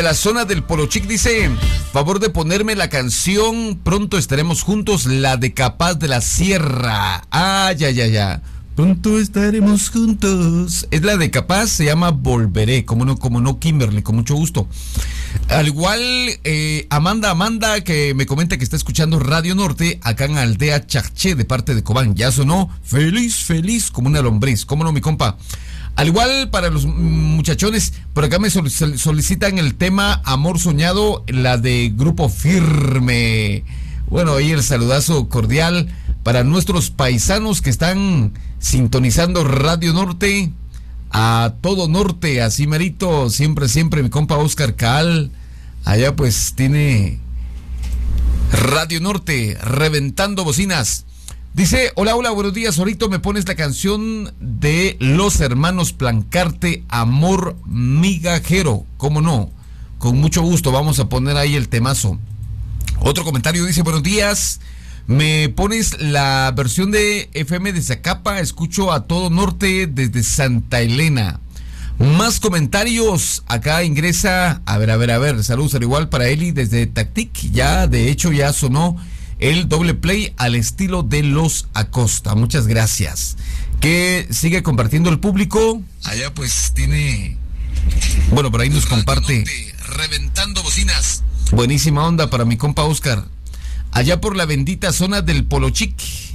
La zona del Polochic dice, favor de ponerme la canción, pronto estaremos juntos, la de Capaz de la Sierra. Ah, ya. Pronto estaremos juntos. Es la de Capaz, se llama Volveré, como no, Kimberly, con mucho gusto. Al igual, Amanda, que me comenta que está escuchando Radio Norte, acá en Aldea Chaché, de parte de Cobán. Ya sonó feliz, como una lombriz. ¿Cómo no, mi compa? Al igual, para los muchachones, por acá me solicitan el tema Amor Soñado, la de Grupo Firme. Bueno, ahí el saludazo cordial para nuestros paisanos que están sintonizando Radio Norte, a todo norte, así merito, siempre, mi compa Oscar Caal, allá pues tiene Radio Norte, reventando bocinas. Dice, hola, buenos días, ahorita me pones la canción de los hermanos Plancarte, Amor Migajero, ¿cómo no? Con mucho gusto, vamos a poner ahí el temazo. Otro comentario dice, buenos días, me pones la versión de FM de Zacapa, escucho a todo norte desde Santa Elena. Más comentarios, acá ingresa, a ver, saludos al igual para Eli desde Tactic, ya de hecho ya sonó el doble play al estilo de los Acosta. Muchas gracias. Que sigue compartiendo el público. Allá pues tiene... Bueno, por ahí nos comparte. Reventando bocinas. Buenísima onda para mi compa Oscar. Allá por la bendita zona del Polochic.